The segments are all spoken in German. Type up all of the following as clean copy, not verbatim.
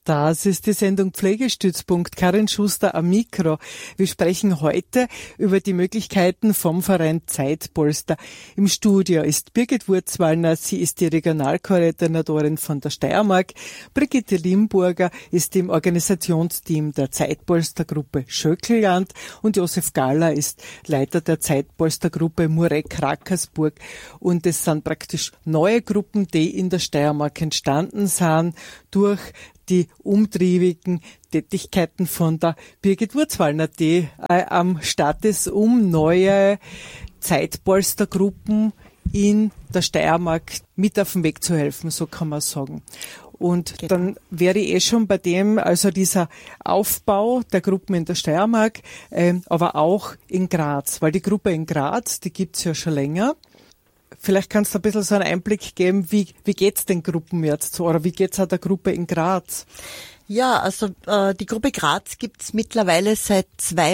Das ist die Sendung Pflegestützpunkt. Karin Schuster am Mikro. Wir sprechen heute über die Möglichkeiten vom Verein Zeitpolster. Im Studio ist Birgit Wurzwallner. Sie ist die Regionalkoordinatorin von der Steiermark. Brigitte Limburger ist im Organisationsteam der Zeitpolstergruppe Schöckelland. Und Josef Galler ist Leiter der Zeitpolstergruppe Mureck-Rackersburg. Und es sind praktisch neue Gruppen, die in der Steiermark entstanden sind durch die umtriebigen Tätigkeiten von der Birgit Wurzwallner, die am Start ist, um neue Zeitpolstergruppen in der Steiermark mit auf den Weg zu helfen, so kann man sagen. Und genau. Dann wäre ich schon bei dem, also dieser Aufbau der Gruppen in der Steiermark, aber auch in Graz, weil die Gruppe in Graz, die gibt's ja schon länger. Vielleicht kannst du ein bisschen so einen Einblick geben, wie geht's den Gruppen jetzt so, oder wie geht's auch der Gruppe in Graz? Ja, also die Gruppe Graz gibt's mittlerweile seit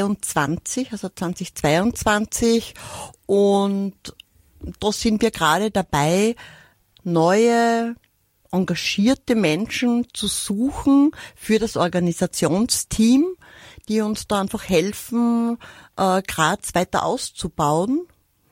2022 und da sind wir gerade dabei, neue engagierte Menschen zu suchen für das Organisationsteam, die uns da einfach helfen, Graz weiter auszubauen.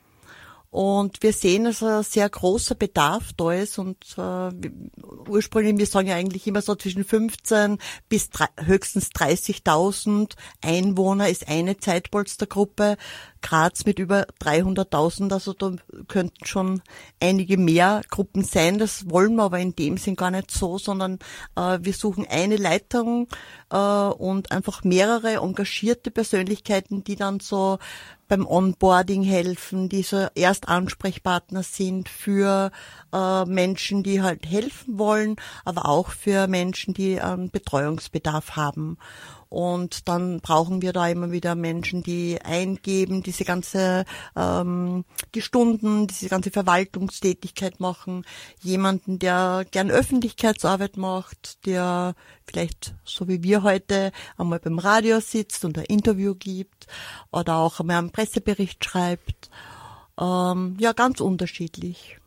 Und wir sehen, dass ein sehr großer Bedarf da ist und ursprünglich, wir sagen ja eigentlich immer so zwischen 15 bis höchstens 30.000 Einwohner ist eine Zeitpolstergruppe. Graz mit über 300.000, also da könnten schon einige mehr Gruppen sein. Das wollen wir aber in dem Sinn gar nicht so, sondern wir suchen eine Leitung und einfach mehrere engagierte Persönlichkeiten, die dann so beim Onboarding helfen, die so Erstansprechpartner sind für Menschen, die halt helfen wollen, aber auch für Menschen, die einen Betreuungsbedarf haben. Und dann brauchen wir da immer wieder Menschen, die eingeben, diese ganze, die Stunden, diese ganze Verwaltungstätigkeit machen. Jemanden, der gern Öffentlichkeitsarbeit macht, der vielleicht, so wie wir heute, einmal beim Radio sitzt und ein Interview gibt oder auch einmal einen Pressebericht schreibt. Ja, ganz unterschiedlich.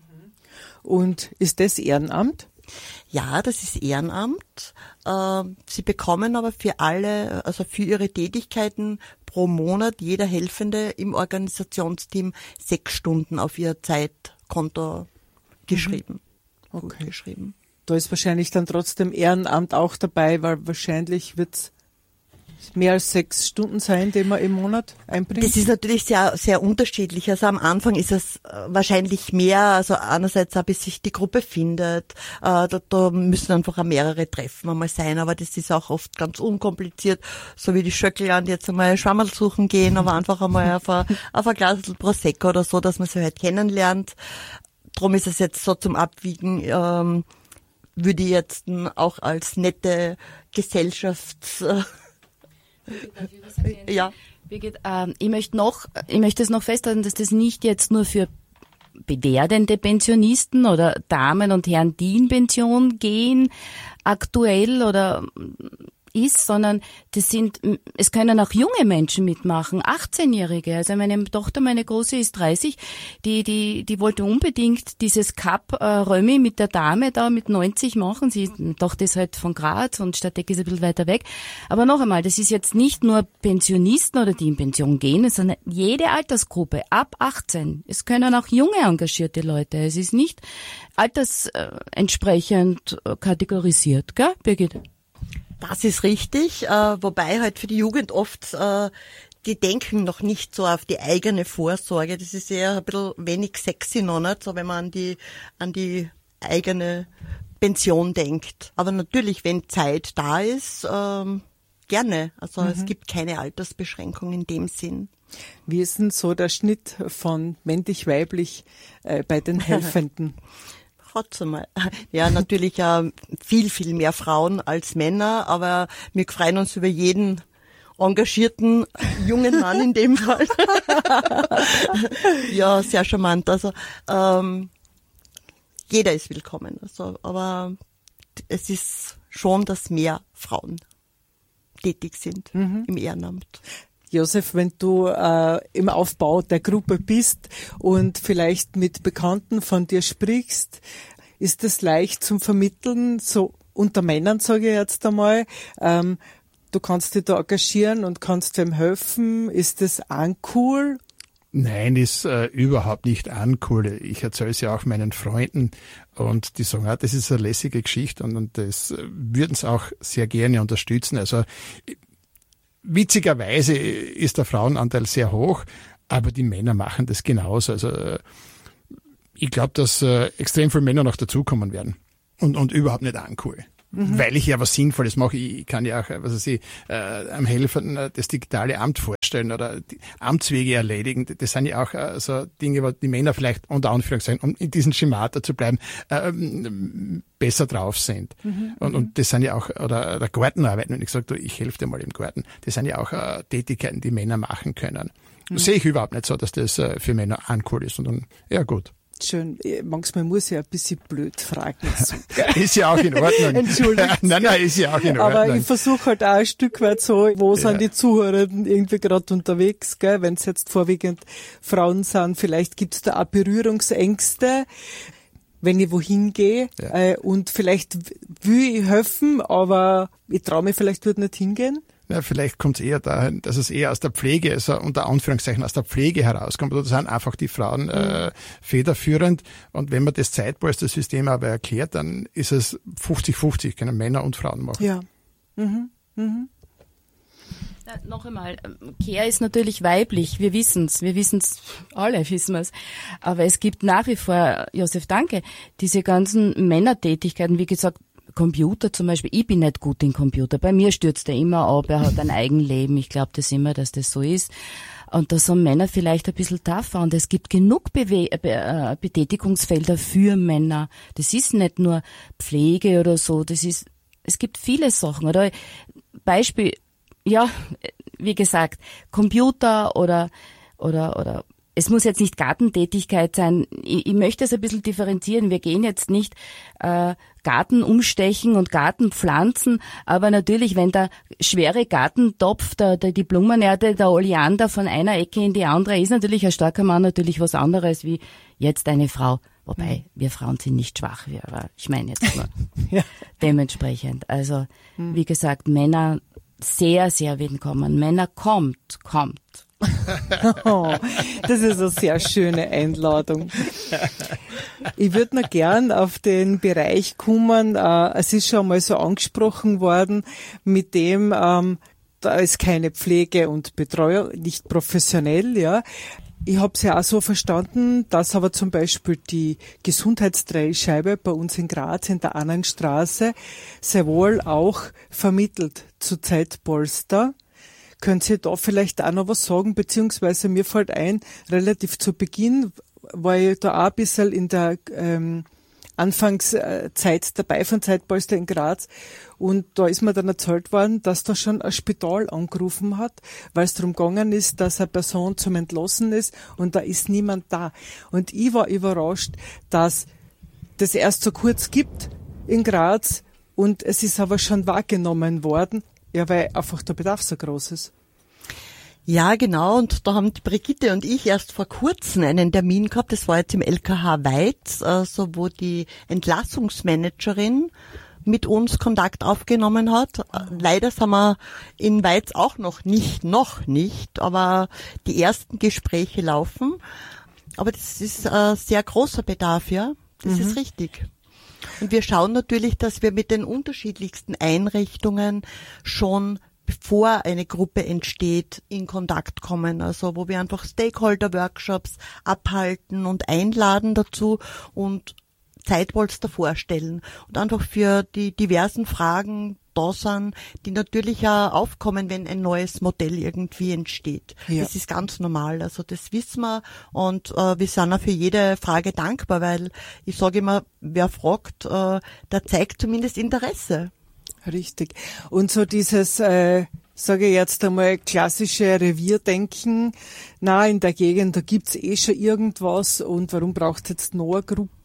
Und ist das Ehrenamt? Ja, das ist Ehrenamt. Sie bekommen aber für alle, also für ihre Tätigkeiten pro Monat jeder Helfende im Organisationsteam 6 Stunden auf ihr Zeitkonto geschrieben. Okay. Gut geschrieben. Da ist wahrscheinlich dann trotzdem Ehrenamt auch dabei, weil wahrscheinlich wird's mehr als 6 Stunden sein, die man im Monat einbringt? Das ist natürlich sehr, sehr unterschiedlich. Also am Anfang ist es wahrscheinlich mehr, also einerseits auch, bis sich die Gruppe findet. Da müssen einfach auch mehrere Treffen einmal sein, aber das ist auch oft ganz unkompliziert, so wie die Schöckelland jetzt einmal Schwammerl suchen gehen, aber einfach einmal auf ein Glas Prosecco oder so, dass man sie halt kennenlernt. Drum ist es jetzt so zum Abwiegen, würde ich jetzt auch als nette Gesellschafts... Ja. Birgit, ich möchte es noch festhalten, dass das nicht jetzt nur für werdende Pensionisten oder Damen und Herren, die in Pension gehen, aktuell oder ist, sondern es können auch junge Menschen mitmachen, 18-Jährige. Also meine Tochter, meine Große ist 30, die wollte unbedingt dieses Cup Römi mit der Dame da mit 90 machen. Meine Tochter ist halt von Graz und Stadteck ist ein bisschen weiter weg. Aber noch einmal, das ist jetzt nicht nur Pensionisten oder die in Pension gehen, sondern jede Altersgruppe ab 18. Es können auch junge engagierte Leute. Es ist nicht altersentsprechend kategorisiert, gell, Birgit? Das ist richtig, wobei halt für die Jugend oft, die denken noch nicht so auf die eigene Vorsorge. Das ist eher ein bisschen wenig sexy noch nicht, so wenn man an die eigene Pension denkt. Aber natürlich, wenn Zeit da ist, gerne. Also es gibt keine Altersbeschränkung in dem Sinn. Wie ist denn so der Schnitt von männlich-weiblich bei den Helfenden? Mal. Ja, natürlich viel, viel mehr Frauen als Männer, aber wir freuen uns über jeden engagierten jungen Mann in dem Fall. Ja, sehr charmant. Also jeder ist willkommen. Also, aber es ist schon, dass mehr Frauen tätig sind im Ehrenamt. Josef, wenn du im Aufbau der Gruppe bist und vielleicht mit Bekannten von dir sprichst, ist es leicht zum Vermitteln, so unter Männern, sage ich jetzt einmal, du kannst dich da engagieren und kannst dem helfen. Ist das uncool? Nein, ist überhaupt nicht uncool. Ich erzähle es ja auch meinen Freunden und die sagen, das ist eine lässige Geschichte und das würden sie auch sehr gerne unterstützen. Also witzigerweise ist der Frauenanteil sehr hoch, aber die Männer machen das genauso. Also ich glaube, dass extrem viele Männer noch dazukommen werden und überhaupt nicht uncool. Weil ich ja was Sinnvolles mache. Ich kann ja auch, am Helfen das digitale Amt vorstellen oder die Amtswege erledigen. Das sind ja auch so Dinge, wo die Männer vielleicht unter Anführungszeichen, um in diesen Schemata zu bleiben, besser drauf sind. Und das sind ja auch, oder Gartenarbeiten, wenn ich sage, ich helfe dir mal im Garten, das sind ja auch Tätigkeiten, die Männer machen können. Das sehe ich überhaupt nicht so, dass das für Männer uncool ist, sondern ja gut. Schön. Manchmal muss ich ein bisschen blöd fragen. Ist ja auch in Ordnung. Entschuldigt. Nein, ist ja auch in Ordnung. Aber ich versuche halt auch ein Stück weit so, wo sind die Zuhörenden irgendwie gerade unterwegs, gell? Wenn es jetzt vorwiegend Frauen sind, vielleicht gibt es da auch Berührungsängste, wenn ich wohin gehe. Und vielleicht will ich helfen, aber ich traue mich vielleicht nicht hingehen. Ja, vielleicht kommt es eher dahin, dass es eher aus der Pflege, also unter Anführungszeichen aus der Pflege herauskommt. Da sind einfach die Frauen federführend. Und wenn man das Zeitpolster-System aber erklärt, dann ist es 50-50, können Männer und Frauen machen. Ja. Ja, noch einmal, Care ist natürlich weiblich, wir wissen's, alle wissen wir's. Aber es gibt nach wie vor, Josef, danke, diese ganzen Männertätigkeiten, wie gesagt, Computer zum Beispiel, ich bin nicht gut in Computer. Bei mir stürzt er immer ab, er hat ein Eigenleben. Ich glaube das immer, dass das so ist. Und da sind Männer vielleicht ein bisschen tougher. Und es gibt genug Betätigungsfelder für Männer. Das ist nicht nur Pflege oder so. Es gibt viele Sachen. Oder Beispiel, ja, wie gesagt, Computer oder es muss jetzt nicht Gartentätigkeit sein. Ich möchte es ein bisschen differenzieren. Wir gehen jetzt nicht Garten umstechen und Garten pflanzen, aber natürlich, wenn der schwere Gartentopf, die Blumenerde, der Oleander von einer Ecke in die andere, ist natürlich ein starker Mann natürlich was anderes wie jetzt eine Frau. Wobei, wir Frauen sind nicht schwach, aber ich meine jetzt nur dementsprechend. Also, wie gesagt, Männer sehr, sehr willkommen. Männer kommt. Oh, das ist eine sehr schöne Einladung. Ich würde noch gern auf den Bereich kommen, es ist schon mal so angesprochen worden, mit dem, da ist keine Pflege und Betreuung, nicht professionell, ja. Ich habe es ja auch so verstanden, dass aber zum Beispiel die Gesundheitsdreischeibe bei uns in Graz in der Annenstraße sehr wohl auch vermittelt zu Zeitpolster. Können Sie da vielleicht auch noch was sagen, beziehungsweise mir fällt ein, relativ zu Beginn war ich da auch ein bisschen in der Anfangszeit dabei von Zeitpolster in Graz und da ist mir dann erzählt worden, dass da schon ein Spital angerufen hat, weil es darum gegangen ist, dass eine Person zum Entlassen ist und da ist niemand da. Und ich war überrascht, dass das erst so kurz gibt in Graz und es ist aber schon wahrgenommen worden. Ja, weil einfach der Bedarf so groß ist. Ja, genau. Und da haben die Brigitte und ich erst vor kurzem einen Termin gehabt. Das war jetzt im LKH Weiz, also wo die Entlassungsmanagerin mit uns Kontakt aufgenommen hat. Leider sind wir in Weiz auch noch nicht, aber die ersten Gespräche laufen. Aber das ist ein sehr großer Bedarf, ja. Das ist richtig. Und wir schauen natürlich, dass wir mit den unterschiedlichsten Einrichtungen schon, bevor eine Gruppe entsteht, in Kontakt kommen. Also wo wir einfach Stakeholder-Workshops abhalten und einladen dazu und Zeitpolster vorstellen. Und einfach für die diversen Fragen da sind, die natürlich auch aufkommen, wenn ein neues Modell irgendwie entsteht. Ja. Das ist ganz normal, also das wissen wir und wir sind auch für jede Frage dankbar, weil ich sage immer, wer fragt, der zeigt zumindest Interesse. Richtig. Und so dieses, sage ich jetzt einmal, klassische Revierdenken, in der Gegend, da gibt's schon irgendwas und warum braucht's jetzt noch eine Gruppe?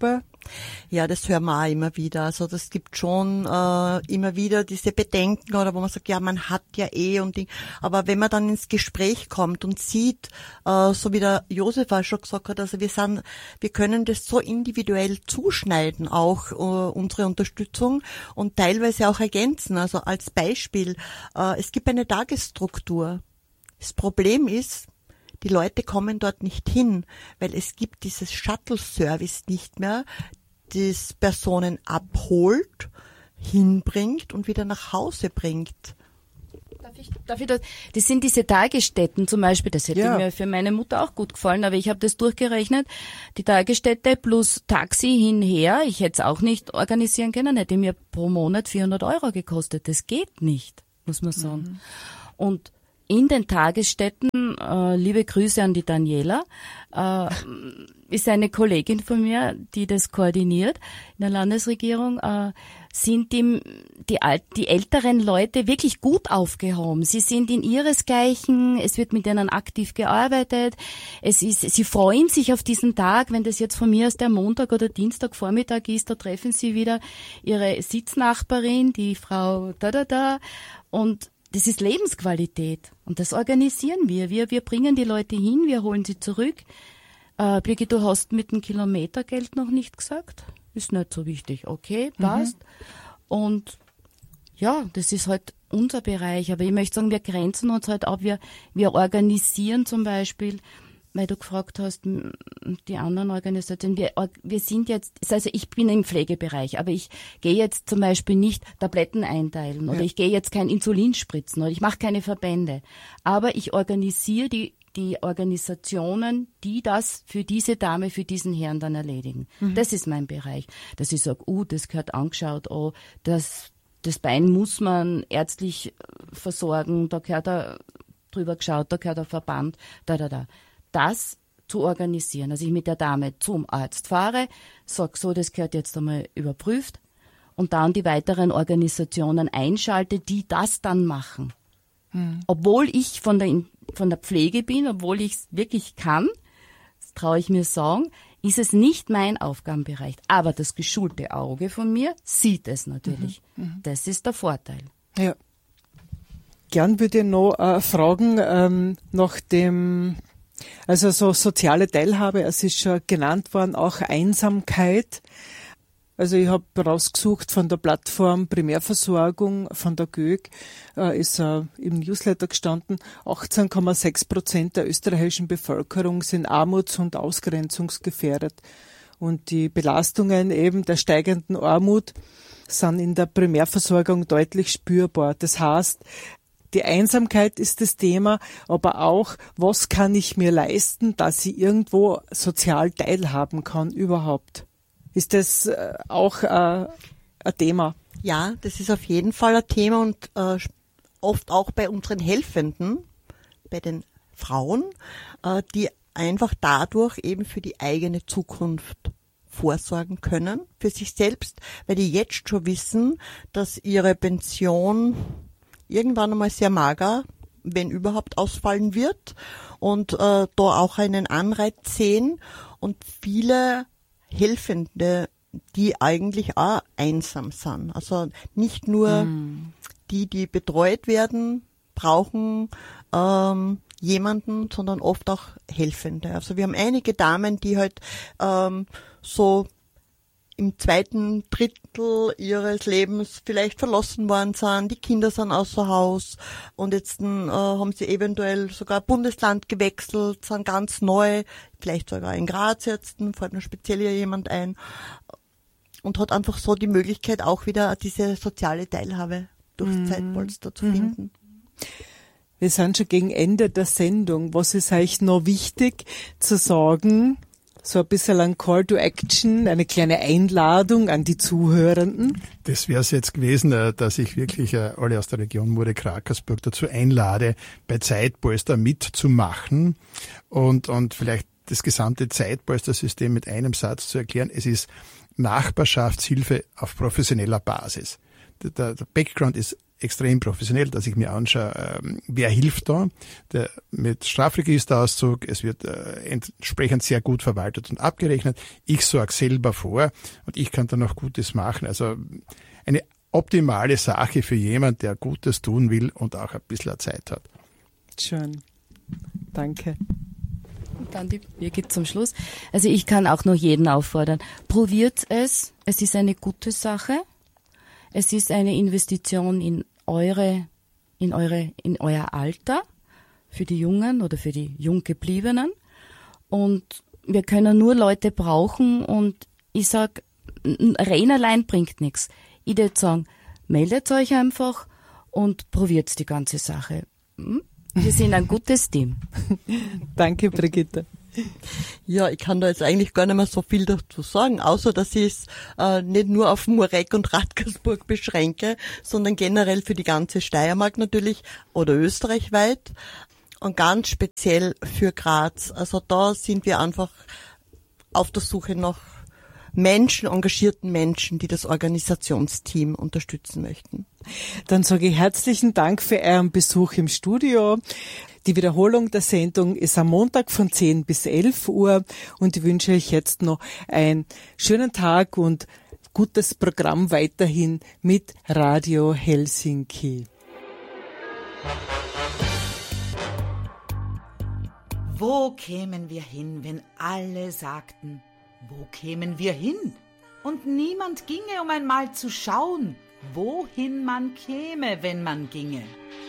Ja, das hören wir auch immer wieder. Also das gibt schon immer wieder diese Bedenken oder wo man sagt, ja, man hat ja und Ding. Aber wenn man dann ins Gespräch kommt und sieht, so wie der Josef auch schon gesagt hat, also wir können das so individuell zuschneiden, auch unsere Unterstützung und teilweise auch ergänzen. Also als Beispiel, es gibt eine Tagesstruktur. Das Problem ist, die Leute kommen dort nicht hin, weil es gibt dieses Shuttle-Service nicht mehr, das Personen abholt, hinbringt und wieder nach Hause bringt. Darf ich das sind diese Tagesstätten zum Beispiel, das hätte mir für meine Mutter auch gut gefallen, aber ich habe das durchgerechnet, die Tagesstätte plus Taxi hinher, ich hätte es auch nicht organisieren können, hätte mir pro Monat 400 € gekostet. Das geht nicht, muss man sagen. Und in den Tagesstätten, liebe Grüße an die Daniela, ist eine Kollegin von mir, die das koordiniert in der Landesregierung, sind die älteren Leute wirklich gut aufgehoben. Sie sind in ihresgleichen, es wird mit ihnen aktiv gearbeitet, sie freuen sich auf diesen Tag, wenn das jetzt von mir aus der Montag oder Dienstagvormittag ist, da treffen sie wieder ihre Sitznachbarin, die Frau und das ist Lebensqualität und das organisieren wir. Wir bringen die Leute hin, wir holen sie zurück. Birgit, du hast mit dem Kilometergeld noch nicht gesagt. Ist nicht so wichtig. Okay, passt. Und ja, das ist halt unser Bereich. Aber ich möchte sagen, wir grenzen uns halt ab. Wir organisieren zum Beispiel, weil du gefragt hast, die anderen Organisationen, wir sind jetzt, also ich bin im Pflegebereich, aber ich gehe jetzt zum Beispiel nicht Tabletten einteilen oder ich gehe jetzt kein Insulin spritzen oder ich mache keine Verbände. Aber ich organisiere die Organisationen, die das für diese Dame, für diesen Herrn dann erledigen. Das ist mein Bereich. Dass ich sage, das gehört angeschaut, das Bein muss man ärztlich versorgen, da gehört er drüber geschaut, da gehört der Verband, Das zu organisieren. Also ich mit der Dame zum Arzt fahre, sage so, das gehört jetzt einmal überprüft und dann die weiteren Organisationen einschalte, die das dann machen. Obwohl ich von der Pflege bin, obwohl ich es wirklich kann, das traue ich mir sagen, ist es nicht mein Aufgabenbereich. Aber das geschulte Auge von mir sieht es natürlich. Das ist der Vorteil. Ja. Gern würde ich noch fragen nach dem, also so soziale Teilhabe, es ist schon genannt worden, auch Einsamkeit. Also ich habe rausgesucht von der Plattform Primärversorgung von der GÖG, ist im Newsletter gestanden, 18,6% der österreichischen Bevölkerung sind armuts- und ausgrenzungsgefährdet. Und die Belastungen eben der steigenden Armut sind in der Primärversorgung deutlich spürbar. Das heißt, die Einsamkeit ist das Thema, aber auch, was kann ich mir leisten, dass ich irgendwo sozial teilhaben kann überhaupt? Ist das auch ein Thema? Ja, das ist auf jeden Fall ein Thema und oft auch bei unseren Helfenden, bei den Frauen, die einfach dadurch eben für die eigene Zukunft vorsorgen können, für sich selbst, weil die jetzt schon wissen, dass ihre Pension irgendwann einmal sehr mager, wenn überhaupt, ausfallen wird und da auch einen Anreiz sehen und viele Helfende, die eigentlich auch einsam sind. Also nicht nur die betreut werden, brauchen jemanden, sondern oft auch Helfende. Also wir haben einige Damen, die halt so im zweiten Drittel ihres Lebens vielleicht verlassen worden sind, die Kinder sind außer Haus und jetzt haben sie eventuell sogar Bundesland gewechselt, sind ganz neu, vielleicht sogar in Graz jetzt, fällt mir speziell hier jemand ein und hat einfach so die Möglichkeit auch wieder diese soziale Teilhabe durchs Zeitpolster zu finden. Wir sind schon gegen Ende der Sendung. Was ist euch noch wichtig zu sagen? So ein bisschen ein Call to Action, eine kleine Einladung an die Zuhörenden. Das wäre es jetzt gewesen, dass ich wirklich alle aus der Region Murray-Krakersburg dazu einlade, bei Zeitpolster mitzumachen und vielleicht das gesamte Zeitpolster-System mit einem Satz zu erklären. Es ist Nachbarschaftshilfe auf professioneller Basis. Der Background ist extrem professionell, dass ich mir anschaue, wer hilft da, mit Strafregisterauszug, es wird entsprechend sehr gut verwaltet und abgerechnet. Ich sorge selber vor und ich kann dann noch Gutes machen. Also eine optimale Sache für jemand, der Gutes tun will und auch ein bisschen Zeit hat. Schön. Danke. Und dann die Birgit zum Schluss. Also ich kann auch nur jeden auffordern. Probiert es. Es ist eine gute Sache. Es ist eine Investition in euer Alter, für die Jungen oder für die Junggebliebenen. Und wir können nur Leute brauchen und ich sag, Reden allein bringt nichts. Ich würde sagen, meldet euch einfach und probiert die ganze Sache. Wir sind ein gutes Team. Danke, Brigitte. Ja, ich kann da jetzt eigentlich gar nicht mehr so viel dazu sagen, außer dass ich es nicht nur auf Murek und Radkersburg beschränke, sondern generell für die ganze Steiermark natürlich oder österreichweit und ganz speziell für Graz. Also da sind wir einfach auf der Suche nach Menschen, engagierten Menschen, die das Organisationsteam unterstützen möchten. Dann sage ich herzlichen Dank für euren Besuch im Studio. Die Wiederholung der Sendung ist am Montag von 10 bis 11 Uhr und ich wünsche euch jetzt noch einen schönen Tag und gutes Programm weiterhin mit Radio Helsinki. Wo kämen wir hin, wenn alle sagten, wo kämen wir hin? Und niemand ginge, um einmal zu schauen, wohin man käme, wenn man ginge.